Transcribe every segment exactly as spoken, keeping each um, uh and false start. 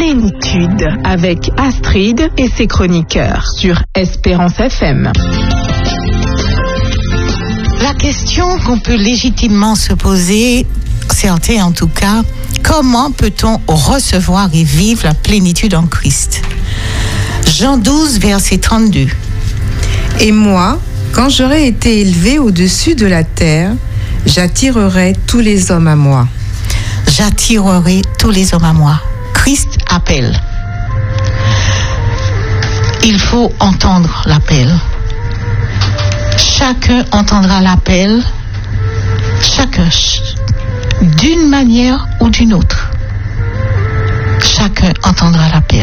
Plénitude avec Astrid et ses chroniqueurs sur Espérance F M. La question qu'on peut légitimement se poser, certains en tout cas, comment peut-on recevoir et vivre la plénitude en Christ? Jean douze, verset trente-deux. Et moi, quand j'aurai été élevé au-dessus de la terre, j'attirerai tous les hommes à moi. J'attirerai tous les hommes à moi. Christ appelle. Il faut entendre l'appel. Chacun entendra l'appel, chacun, d'une manière ou d'une autre. Chacun entendra l'appel.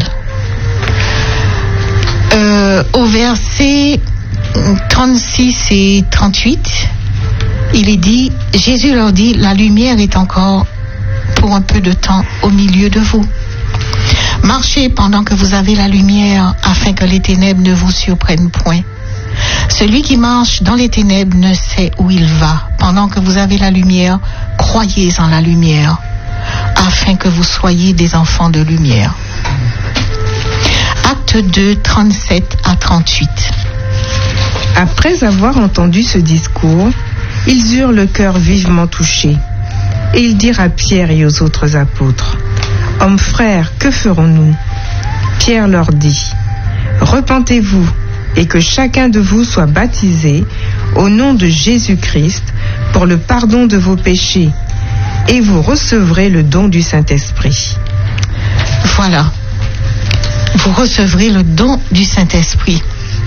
Euh, au verset trente-six et trente-huit, il est dit, Jésus leur dit, la lumière est encore pour un peu de temps au milieu de vous. Marchez pendant que vous avez la lumière, afin que les ténèbres ne vous surprennent point. Celui qui marche dans les ténèbres ne sait où il va. Pendant que vous avez la lumière, croyez en la lumière, afin que vous soyez des enfants de lumière. Acte deux, trente-sept à trente-huit. Après avoir entendu ce discours, ils eurent le cœur vivement touché. Et ils dirent à Pierre et aux autres apôtres, « Hommes frères, que ferons-nous » Pierre leur dit, « Repentez-vous et que chacun de vous soit baptisé au nom de Jésus-Christ pour le pardon de vos péchés, et vous recevrez le don du Saint-Esprit. » Voilà, vous recevrez le don du Saint-Esprit.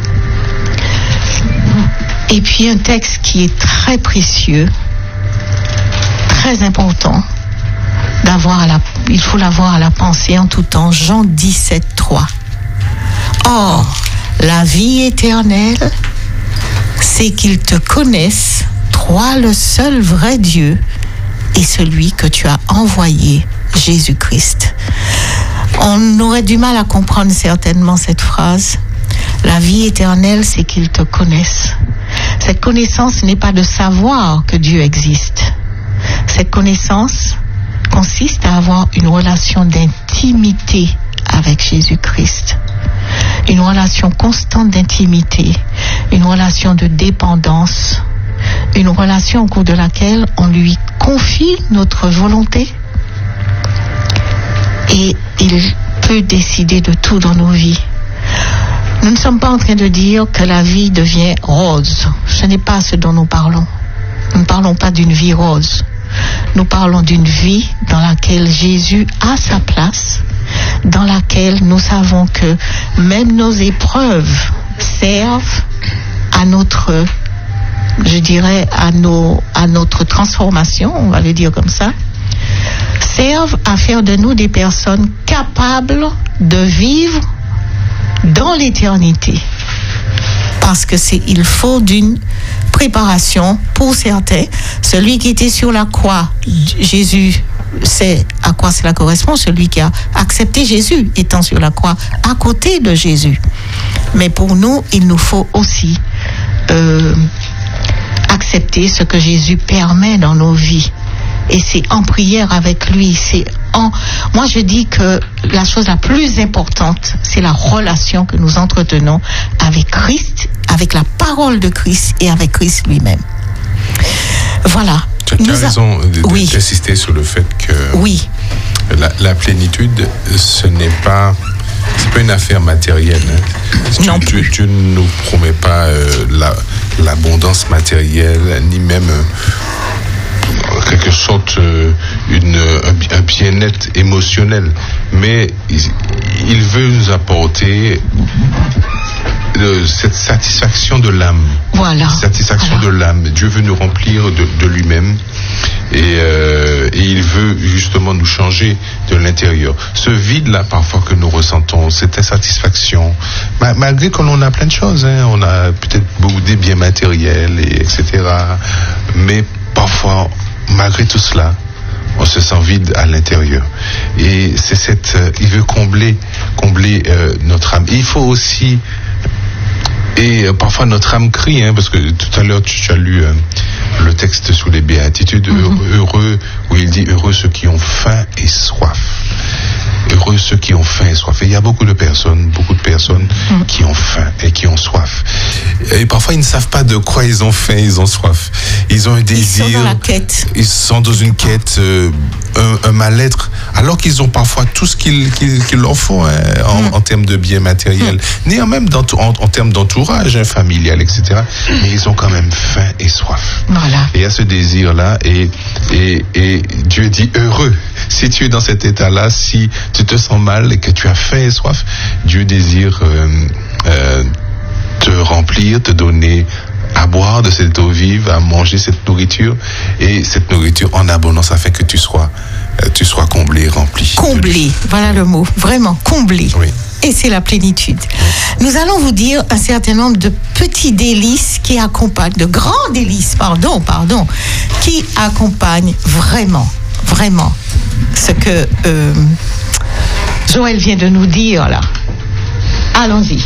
Et puis un texte qui est très précieux, très important, d'avoir à la, il faut l'avoir à la pensée en tout temps. Jean dix-sept, trois. Or, la vie éternelle, c'est qu'ils te connaissent, toi le seul vrai Dieu, et celui que tu as envoyé, Jésus-Christ. On aurait du mal à comprendre certainement cette phrase. La vie éternelle, c'est qu'ils te connaissent. Cette connaissance n'est pas de savoir que Dieu existe. Cette connaissance consiste à avoir une relation d'intimité avec Jésus-Christ. Une relation constante d'intimité, une relation de dépendance, une relation au cours de laquelle on lui confie notre volonté et il peut décider de tout dans nos vies. Nous ne sommes pas en train de dire que la vie devient rose. Ce n'est pas ce dont nous parlons. Nous ne parlons pas d'une vie rose. Nous parlons d'une vie dans laquelle Jésus a sa place, dans laquelle nous savons que même nos épreuves servent à notre, je dirais, à nos, à notre transformation, on va le dire comme ça, servent à faire de nous des personnes capables de vivre dans l'éternité. Parce que c'est, il faut d'une préparation pour certains. Celui qui était sur la croix, Jésus sait à quoi cela correspond, celui qui a accepté Jésus étant sur la croix à côté de Jésus. Mais pour nous, il nous faut aussi euh, accepter ce que Jésus permet dans nos vies. Et c'est en prière avec lui. C'est en... Moi, je dis que la chose la plus importante, c'est la relation que nous entretenons avec Christ, avec la parole de Christ et avec Christ lui-même. Voilà. Tu as nous raison a... de, oui. d'insister sur le fait que oui. la, la plénitude, ce n'est pas, c'est pas une affaire matérielle. Hein. Non. Dieu, Dieu ne nous promet pas euh, la, l'abondance matérielle, ni même euh, quelque sorte euh, une, un, un bien-être émotionnel. Mais il, il veut nous apporter de cette satisfaction de l'âme. Voilà. Satisfaction voilà. de l'âme. Dieu veut nous remplir de, de lui-même et, euh, et il veut justement nous changer de l'intérieur. Ce vide-là, parfois, que nous ressentons, cette insatisfaction, ma, malgré que l'on a plein de choses, hein, on a peut-être beaucoup des biens matériels, et, etc. Mais parfois, malgré tout cela, on se sent vide à l'intérieur. Et c'est cette, euh, il veut combler, combler euh, notre âme. Et il faut aussi Et euh, parfois notre âme crie, hein, parce que tout à l'heure tu, tu as lu euh, le texte sur les béatitudes, mm-hmm. heureux, heureux, où il dit heureux ceux qui ont faim et soif. Heureux ceux qui ont faim et soif. Et il y a beaucoup de personnes, beaucoup de personnes mm. qui ont faim et qui ont soif. Et parfois, ils ne savent pas de quoi ils ont faim, ils ont soif. Ils ont un désir. Ils sont dans la quête. Ils sont dans une quête, euh, un, un mal-être, alors qu'ils ont parfois tout ce qu'il, qu'il, qu'il leur faut hein, en, mm. en termes de biens matériels, mm. ni en même en, en, en termes d'entourage hein, familial, et cetera. Mais ils ont quand même faim et soif. Voilà. Et il y a ce désir-là, et, et, et Dieu dit heureux. Si tu es dans cet état-là, si tu te sens mal et que tu as faim et soif, Dieu désire euh, euh, te remplir, te donner à boire de cette eau vive, à manger cette nourriture, et cette nourriture en abondance afin que tu sois, euh, tu sois comblé, rempli. Comblé, voilà le mot, vraiment, comblé. Oui. Et c'est la plénitude. Nous allons vous dire un certain nombre de petits délices qui accompagnent, de grands délices, pardon, pardon, qui accompagnent vraiment, vraiment ce que euh, Joël vient de nous dire là. Allons-y.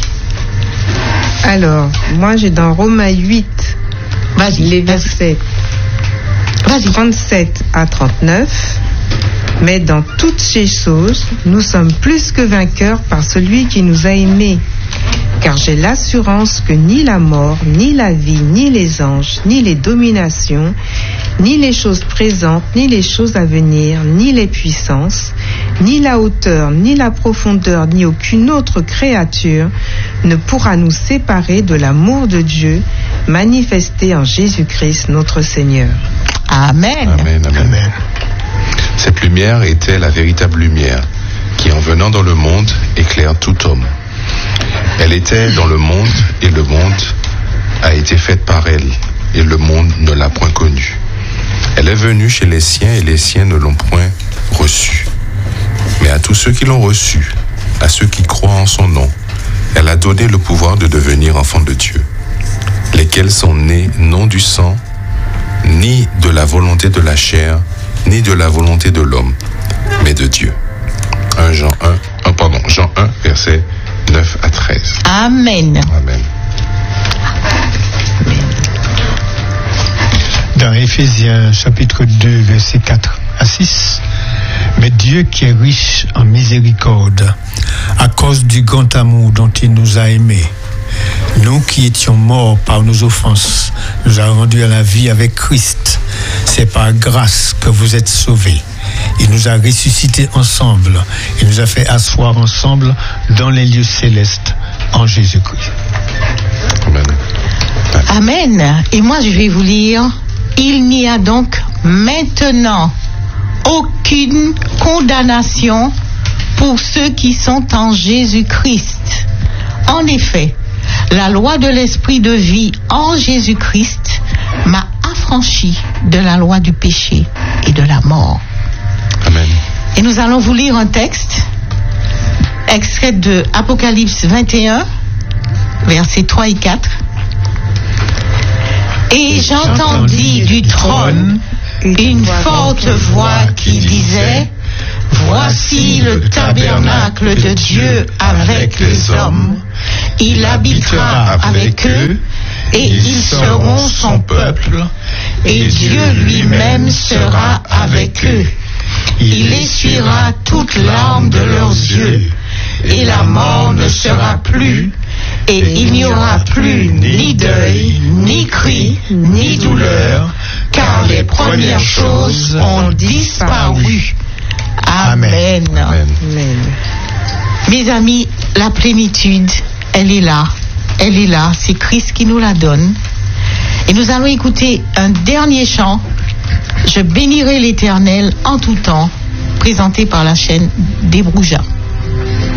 Alors, moi j'ai dans Romains huit, vas-y, les versets vas-y. trente-sept à trente-neuf. Mais dans toutes ces choses, nous sommes plus que vainqueurs par celui qui nous a aimés. Car j'ai l'assurance que ni la mort, ni la vie, ni les anges, ni les dominations, ni les choses présentes, ni les choses à venir, ni les puissances, ni la hauteur, ni la profondeur, ni aucune autre créature ne pourra nous séparer de l'amour de Dieu manifesté en Jésus-Christ notre Seigneur. Amen. Amen, amen. Amen. Cette lumière était la véritable lumière qui, en venant dans le monde, éclaire tout homme. Elle était dans le monde et le monde a été fait par elle et le monde ne l'a point connue. Elle est venue chez les siens et les siens ne l'ont point reçue. Mais à tous ceux qui l'ont reçue, à ceux qui croient en son nom, elle a donné le pouvoir de devenir enfants de Dieu, lesquels sont nés non du sang, ni de la volonté de la chair, ni de la volonté de l'homme, mais de Dieu. un Jean un, oh pardon, Jean un, versets neuf à treize. Amen. Amen. Dans Éphésiens chapitre deux, versets quatre à six, mais Dieu qui est riche en miséricorde, à cause du grand amour dont il nous a aimés, nous qui étions morts par nos offenses, nous a rendus à la vie avec Christ. C'est par grâce que vous êtes sauvés. Il nous a ressuscités ensemble. Il nous a fait asseoir ensemble dans les lieux célestes en Jésus-Christ. Amen. Amen. Et moi, je vais vous lire. Il n'y a donc maintenant aucune condamnation pour ceux qui sont en Jésus-Christ. En effet, la loi de l'esprit de vie en Jésus-Christ m'a affranchi de la loi du péché et de la mort. Amen. Et nous allons vous lire un texte, extrait de Apocalypse vingt et un, versets trois et quatre. Et j'entendis du trône une forte voix qui disait: voici le tabernacle de Dieu avec les hommes. Il habitera avec eux et ils seront son peuple. Et Dieu lui-même sera avec eux. Il essuiera toute larme de leurs yeux. Et la mort ne sera plus. Et il n'y aura plus ni deuil, ni cri, ni douleur, car les premières choses ont disparu. Amen. Amen. Amen. Mes amis, la plénitude, elle est là. Elle est là. C'est Christ qui nous la donne. Et nous allons écouter un dernier chant. Je bénirai l'Éternel en tout temps, présenté par la chaîne des Broujats.